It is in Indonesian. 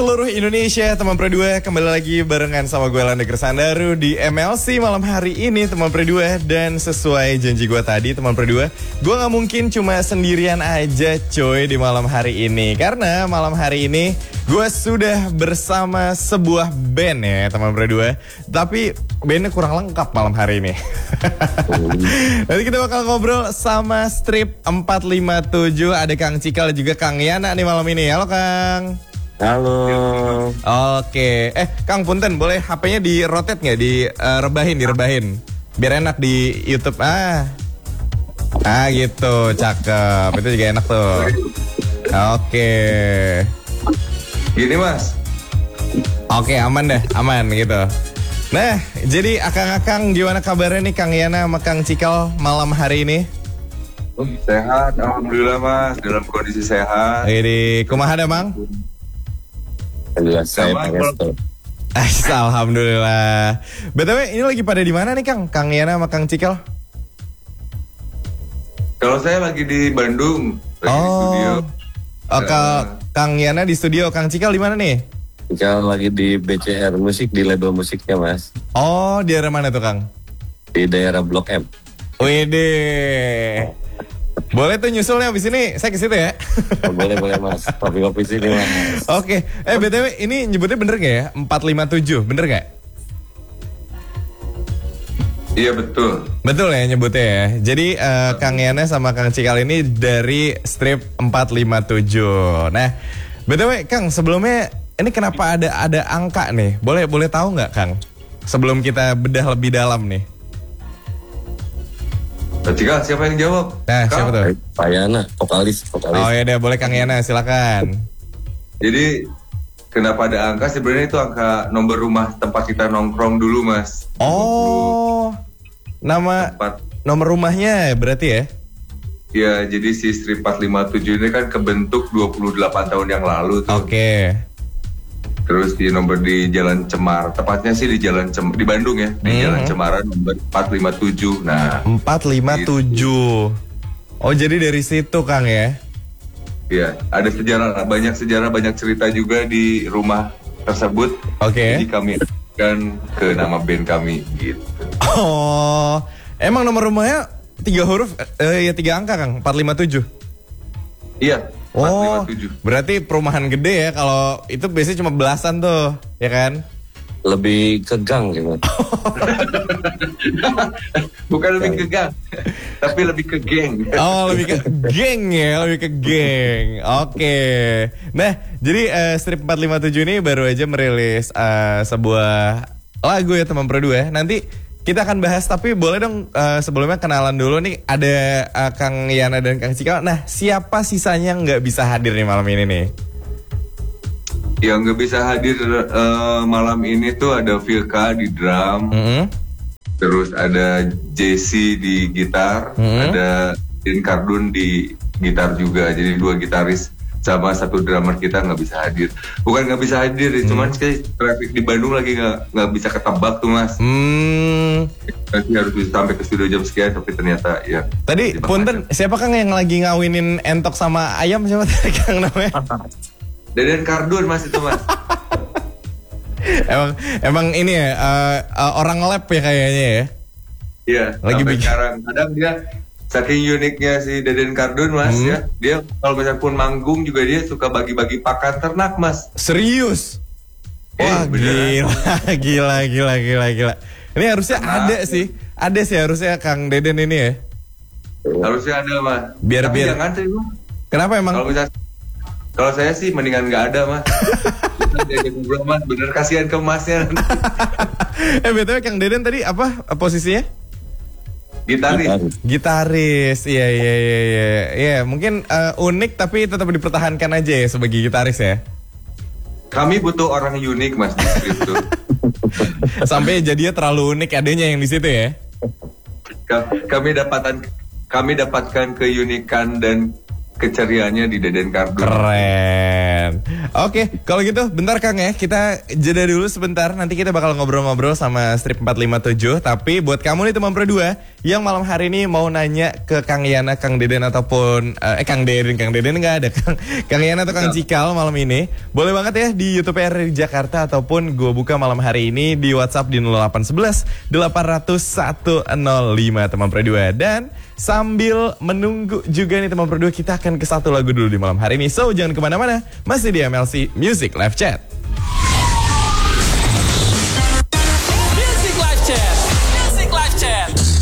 seluruh Indonesia, teman Pro 2 kembali lagi barengan sama gue Landa Gersandaru di MLC malam hari ini teman Pro 2. Dan sesuai janji gue tadi teman Pro 2, gue gak mungkin cuma sendirian aja coy di malam hari ini. Karena malam hari ini gue sudah bersama sebuah band ya teman Pro 2. Tapi bandnya kurang lengkap malam hari ini. Nanti kita bakal ngobrol sama Strip 457. Ada Kang Cikal dan juga Kang Yana nih malam ini. Halo Kang. Halo. Oke. Kang punten, boleh HP-nya di-rotate nggak? Direbahin. Biar enak di YouTube. Gitu, cakep. Itu juga enak tuh. Oke. Gini mas. Oke, aman gitu. Nah, jadi akang-akang gimana kabarnya nih Kang Yana sama Kang Cikal malam hari ini? Sehat, alhamdulillah mas. Dalam kondisi sehat. Ini kumaha ada Mang? Alhamdulillah saya Alhamdulillah. BTW ini lagi pada di mana nih Kang? Kang Yana sama Kang Cikal? Kalau saya lagi di Bandung, lagi di studio. Kang Yana di studio, Kang Cikal di mana nih? Cikal lagi di BCR Musik, di label musiknya mas. Oh, di daerah mana tuh Kang? Di daerah Blok M. Wede. Boleh tuh nyusulnya abis ini, saya ke situ ya. Boleh mas, kopi-kopi sini mas. Oke, BTW ini nyebutnya bener gak ya? 457, bener gak? Iya betul. Betul ya nyebutnya ya. Jadi Kang Yana sama Kang Cikal ini dari Strip 457. Nah, BTW Kang, sebelumnya ini kenapa ada angka nih? Boleh tahu nggak Kang? Sebelum kita bedah lebih dalam nih. Cikal, siapa yang jawab? Nah, siapa tuh? Pak Yana, vokalis. Oh ya udah, boleh Kang Yana, silakan. Jadi kenapa ada angka? Sebenarnya itu angka nomor rumah tempat kita nongkrong dulu mas. Oh, nama nomor rumahnya berarti ya? Ya, jadi si Strip 457 ini kan kebentuk 28 tahun yang lalu tuh. Oke. Terus di nomor di Jalan Cemar, tepatnya sih di di Bandung ya, di Jalan Cemaran nomor 457. Nah, 457. Gitu. Oh, jadi dari situ Kang ya? Iya, ada sejarah, banyak cerita juga di rumah tersebut. Oke. Jadi kami kan ke nama band kami gitu. Oh, emang nomor rumahnya 3 huruf, 3 angka Kang, 457. Iya. Oh, berarti perumahan gede ya. Kalau itu biasanya cuma belasan tuh, ya kan? Lebih ke gang gitu. Bukan lebih ke gang, tapi lebih ke geng. Oh, lebih ke geng ya, lebih ke geng. Oke. Nah, jadi Strip 457 ini baru aja merilis sebuah lagu ya teman Pro 2. Nanti kita akan bahas, tapi boleh dong sebelumnya kenalan dulu nih. Ada Kang Yana dan Kang Cikal. Nah, siapa sisanya nggak bisa hadir nih malam ini nih? Yang nggak bisa hadir malam ini tuh ada Vilka di drum, terus ada JC di gitar, ada Din Kardun di gitar juga. Jadi 2 gitaris sama 1 drummer kita nggak bisa hadir. Bukan nggak bisa hadir, cuman traffic di Bandung lagi nggak bisa ketebak tuh mas. Nanti harus bisa sampai ke studio jam sekian, tapi ternyata ya. Tadi punten, siapa Kang yang lagi ngawinin entok sama ayam, siapa tadi Kang namanya? Deden Kardun mas itu mas. emang ini ya orang lab ya kayaknya ya. Iya. Lagi bikin sekarang kadang dia saking uniknya si Deden Kardun mas ya, dia kalau misalnya pun manggung juga dia suka bagi-bagi pakan ternak mas. Serius? Wah gila. Ini harusnya ada sih harusnya Kang Deden ini ya. Harusnya ada mas. Biar jangan sih mas. Kenapa emang? Kalau saya sih mendingan nggak ada mas. Mas bener, kasihan ke masnya. BTW Kang Deden tadi apa posisinya? Gitaris, iya. Mungkin unik tapi tetap dipertahankan aja ya sebagai gitaris ya. Kami butuh orang unik mas di situ. Sampai jadinya terlalu unik adanya yang di situ ya. Kami dapatkan keunikan dan keceriaannya di Deden Kardun. Keren. Oke, kalau gitu bentar Kang ya, kita jeda dulu sebentar. Nanti kita bakal ngobrol-ngobrol sama Strip 457. Tapi buat kamu nih teman Pro 2 yang malam hari ini mau nanya ke Kang Yana, Kang Deden ataupun Kang Deden nggak ada, Kang Yana atau Kang Cikal malam ini, boleh banget ya di YouTube RRI Jakarta ataupun gue buka malam hari ini di WhatsApp di 0811 800 105 teman Pro 2. Dan sambil menunggu juga nih teman Pro 2, kita akan ke satu lagu dulu di malam hari ini. So jangan kemana-mana, masih di MLC Music Live Chat.